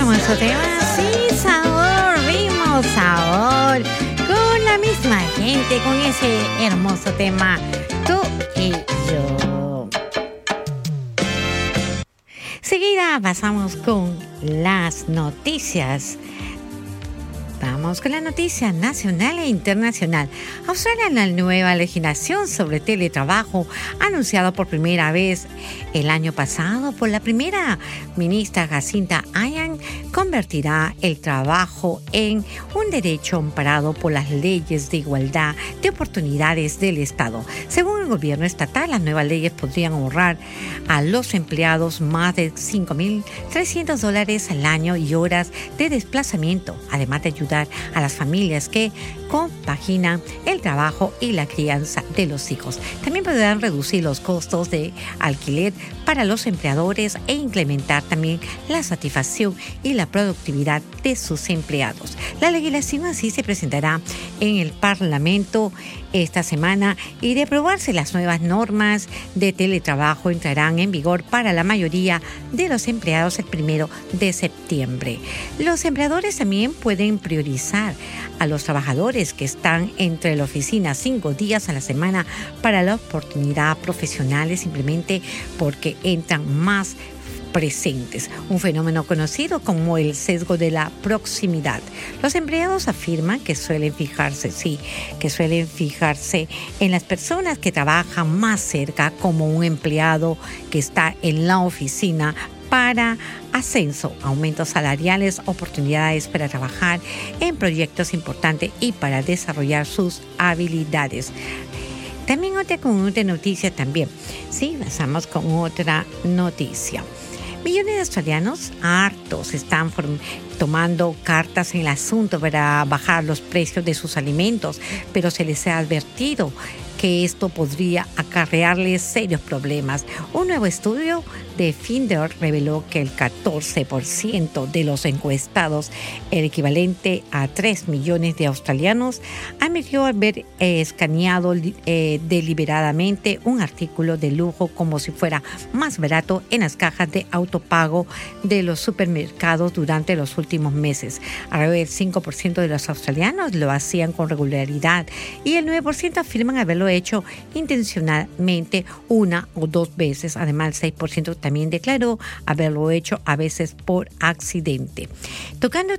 hermoso tema, sí, sabor, ritmo, sabor, con la misma gente, con ese hermoso tema, tú y yo. Seguida pasamos con las noticias. Vamos con la noticia nacional e internacional. Australia, la nueva legislación sobre teletrabajo anunciada por primera vez el año pasado por la primera ministra Jacinta Ardern, convertirá el trabajo en un derecho amparado por las leyes de igualdad de oportunidades del Estado. Según el gobierno estatal, las nuevas leyes podrían ahorrar a los empleados más de $5,300 al año y horas de desplazamiento, además de ayudar a las familias que compaginan el trabajo y la crianza de los hijos. También podrán reducir los costos de alquiler para los empleadores e incrementar también la satisfacción y la productividad de sus empleados. La legislación así se presentará en el Parlamento esta semana y de aprobarse las nuevas normas de teletrabajo entrarán en vigor para la mayoría de los empleados el 1 de septiembre. Los empleadores también pueden priorizar a los trabajadores que están entre la oficina 5 días a la semana para la oportunidad profesional, simplemente porque entran más presentes, un fenómeno conocido como el sesgo de la proximidad. Los empleados afirman que suelen fijarse en las personas que trabajan más cerca, como un empleado que está en la oficina, para ascenso, aumentos salariales, oportunidades para trabajar en proyectos importantes y para desarrollar sus habilidades. También otra noticia también. Sí, pasamos con otra noticia. Millones de australianos hartos están tomando cartas en el asunto para bajar los precios de sus alimentos, pero se les ha advertido que esto podría acarrearles serios problemas. Un nuevo estudio de Finder reveló que el 14% de los encuestados, el equivalente a 3 millones de australianos, admitió haber escaneado deliberadamente un artículo de lujo como si fuera más barato en las cajas de autopago de los supermercados durante los últimos meses. Alrededor del 5% de los australianos lo hacían con regularidad y el 9% afirman haberlo hecho intencionalmente una o dos veces. Además, el 6% también declaró haberlo hecho a veces por accidente. Tocando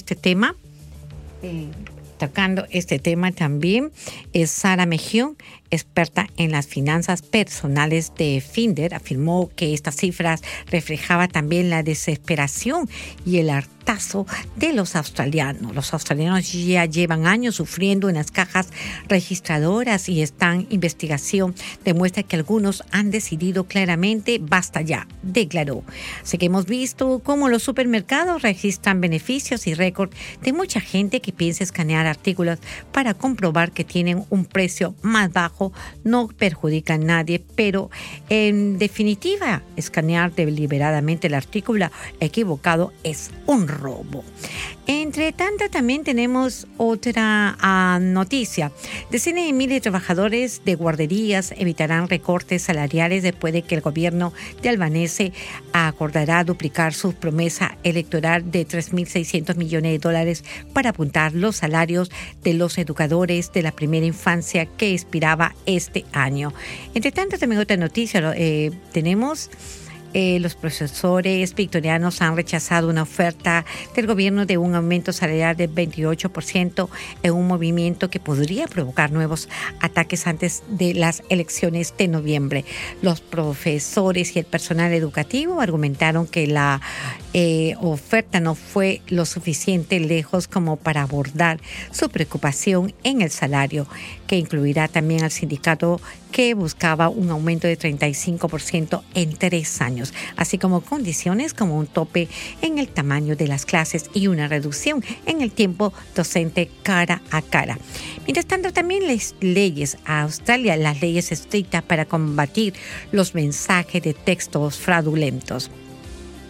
este tema también es Sara Mejion, experta en las finanzas personales de Finder, afirmó que estas cifras reflejaban también la desesperación y el hartazo de los australianos. Los australianos ya llevan años sufriendo en las cajas registradoras y esta investigación demuestra que algunos han decidido claramente basta ya, declaró. Así que hemos visto cómo los supermercados registran beneficios y récord de mucha gente que piensa escanear artículos para comprobar que tienen un precio más bajo. No perjudica a nadie, pero en definitiva, escanear deliberadamente el artículo equivocado es un robo. Entre tanto, también tenemos otra noticia. Decenas de miles de trabajadores de guarderías evitarán recortes salariales después de que el gobierno de Albanese acordará duplicar su promesa electoral de $3,600 millones para apuntar los salarios de los educadores de la primera infancia que expiraba este año. Entre tanto, también otra noticia, tenemos los profesores victorianos han rechazado una oferta del gobierno de un aumento salarial del 28% en un movimiento que podría provocar nuevos ataques antes de las elecciones de noviembre. Los profesores y el personal educativo argumentaron que la oferta no fue lo suficiente lejos como para abordar su preocupación en el salario, que incluirá también al sindicato que buscaba un aumento de 35% en 3 años, así como condiciones como un tope en el tamaño de las clases y una reducción en el tiempo docente cara a cara. Mientras tanto, también las leyes a Australia, las leyes estrictas para combatir los mensajes de textos fraudulentos.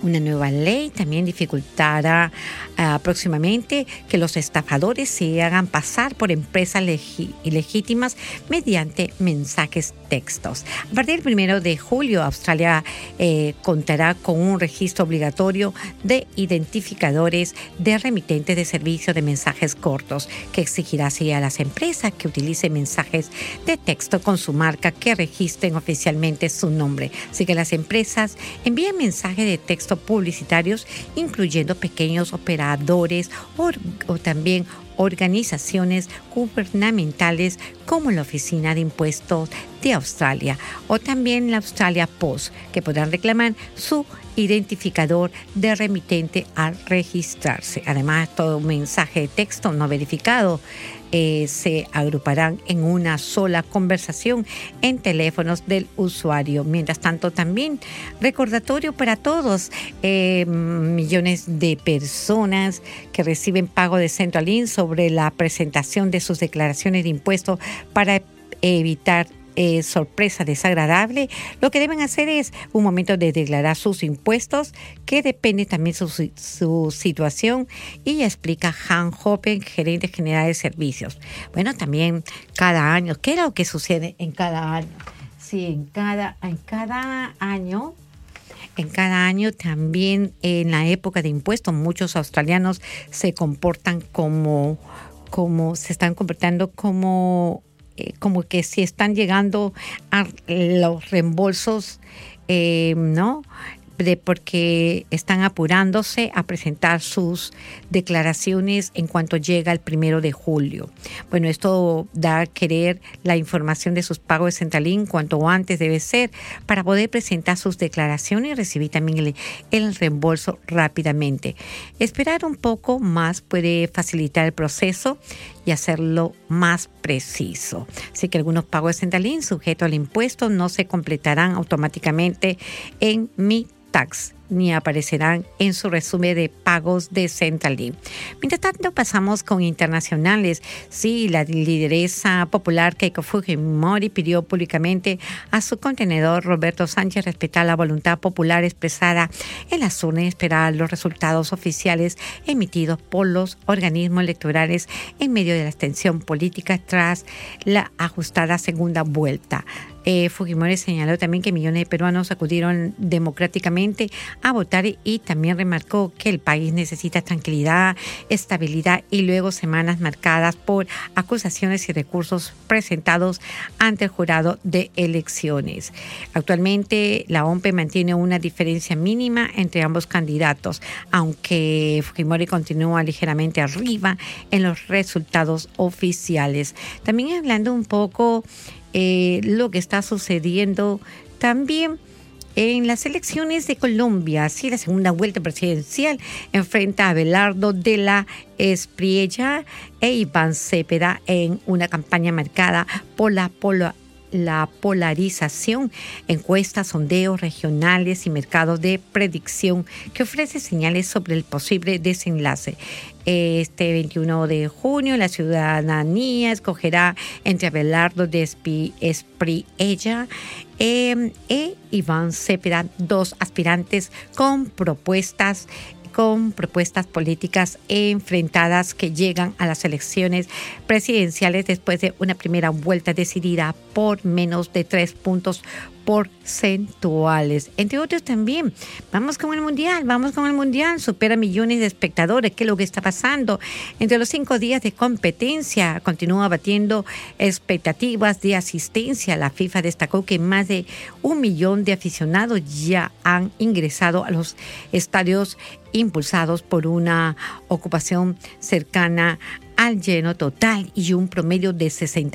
Una nueva ley también dificultará próximamente que los estafadores se hagan pasar por empresas ilegítimas mediante mensajes textos. A partir del 1 de julio, Australia contará con un registro obligatorio de identificadores de remitentes de servicios de mensajes cortos, que exigirá así a las empresas que utilicen mensajes de texto con su marca que registren oficialmente su nombre. Así que las empresas envían mensajes de texto publicitarios, incluyendo pequeños operadores o también organizaciones gubernamentales como la Oficina de Impuestos de Australia o también la Australia Post, que podrán reclamar su identificador de remitente al registrarse. Además, todo mensaje de texto no verificado se agruparán en una sola conversación en teléfonos del usuario. Mientras tanto, también recordatorio para todos, millones de personas que reciben pago de Centrelink sobre la presentación de sus declaraciones de impuestos para evitar sorpresa desagradable. Lo que deben hacer es un momento de declarar sus impuestos, que depende también su situación, y explica Han Hoppen, gerente general de servicios. Bueno, también cada año, ¿qué es lo que sucede en cada año? Sí, en cada año. En cada año también, en la época de impuestos, muchos australianos se comportan como se están comportando como que si están llegando a los reembolsos, ¿no? Porque están apurándose a presentar sus declaraciones en cuanto llega el 1 de julio. Bueno, esto da a querer la información de sus pagos de Centrelink cuanto antes debe ser, para poder presentar sus declaraciones y recibir también el reembolso rápidamente. Esperar un poco más puede facilitar el proceso y hacerlo más preciso. Así que algunos pagos de Centrelink sujetos al impuesto no se completarán automáticamente en Mi Tax, ni aparecerán en su resumen de pagos de Centrelink. Mientras tanto, pasamos con internacionales. Sí, la lideresa popular Keiko Fujimori pidió públicamente a su contenedor Roberto Sánchez respetar la voluntad popular expresada en las urnas y esperar los resultados oficiales emitidos por los organismos electorales en medio de la tensión política tras la ajustada segunda vuelta. Fujimori señaló también que millones de peruanos acudieron democráticamente a votar y también remarcó que el país necesita tranquilidad, estabilidad y luego semanas marcadas por acusaciones y recursos presentados ante el jurado de elecciones. Actualmente la OMP mantiene una diferencia mínima entre ambos candidatos, aunque Fujimori continúa ligeramente arriba en los resultados oficiales. También hablando un poco lo que está sucediendo también en las elecciones de Colombia. Sí, la segunda vuelta presidencial enfrenta a Abelardo de la Espriella e Iván Cepeda en una campaña marcada por la polarización, encuestas, sondeos regionales y mercados de predicción que ofrece señales sobre el posible desenlace. Este 21 de junio, la ciudadanía escogerá entre Abelardo de Espriella e Iván Cepeda, dos aspirantes con propuestas políticas enfrentadas que llegan a las elecciones presidenciales después de una primera vuelta decidida por menos de 3 puntos porcentuales. Entre otros también, vamos con el Mundial, supera millones de espectadores. ¿Qué es lo que está pasando? Entre los 5 días de competencia, continúa batiendo expectativas de asistencia. La FIFA destacó que más de 1 millón de aficionados ya han ingresado a los estadios, impulsados por una ocupación cercana al lleno total y un promedio de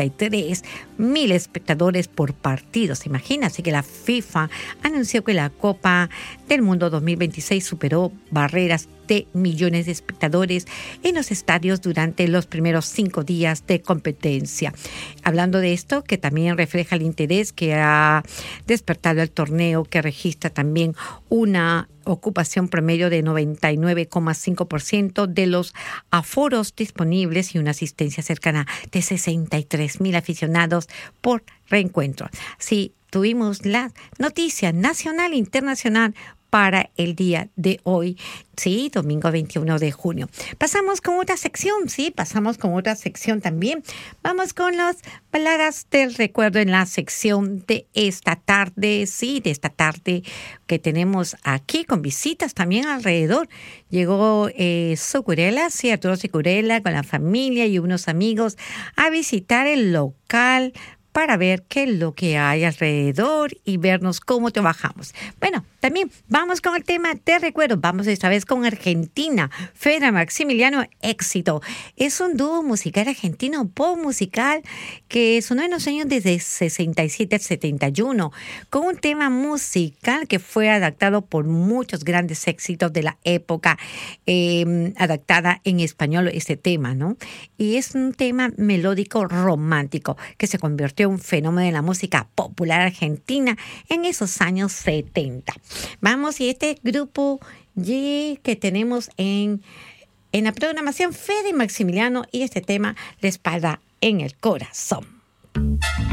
63,000 espectadores por partido. ¿Se imagina? Así que la FIFA anunció que la Copa del Mundo 2026 superó barreras de millones de espectadores en los estadios durante los primeros 5 días de competencia. Hablando de esto, que también refleja el interés que ha despertado el torneo, que registra también una ocupación promedio de 99,5% de los aforos disponibles y una asistencia cercana de 63,000 aficionados por reencuentro. Sí, tuvimos la noticia nacional e internacional para el día de hoy, sí, domingo 21 de junio. Pasamos con otra sección, sí, pasamos con otra sección también. Vamos con las baladas del recuerdo en la sección de esta tarde, sí, de esta tarde que tenemos aquí con visitas también alrededor. Llegó Socurela, sí, Arturo Socurela con la familia y unos amigos a visitar el local para ver qué es lo que hay alrededor y vernos cómo trabajamos. Bueno, también vamos con el tema de recuerdo. Vamos esta vez con Argentina. Fedra Maximiliano, Éxito. Es un dúo musical argentino, pop musical, que sonó en los años desde 67 al 71, con un tema musical que fue adaptado por muchos grandes éxitos de la época, adaptada en español este tema, ¿no? Y es un tema melódico romántico que se convirtió en un fenómeno de la música popular argentina en esos años 70. Vamos, y este grupo que tenemos en la programación, Fede y Maximiliano, y este tema, La espada en el corazón.